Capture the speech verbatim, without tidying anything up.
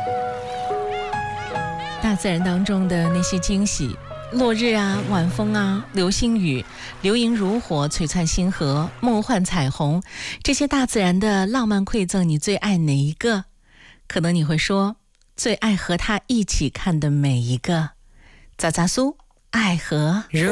大自然当中的那些惊喜，落日啊，晚风啊，流星雨，流萤如火，璀璨星河，梦幻彩虹，这些大自然的浪漫馈赠，你最爱哪一个？可能你会说，最爱和他一起看的每一个。早早苏爱和